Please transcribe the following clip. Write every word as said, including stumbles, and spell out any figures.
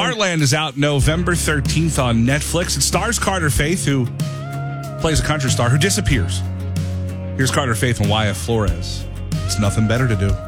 Heartland is out November thirteenth on Netflix. It stars Carter Faith, who plays a country star who disappears. Here's Carter Faith and Wyatt Flores. It's nothing better to do.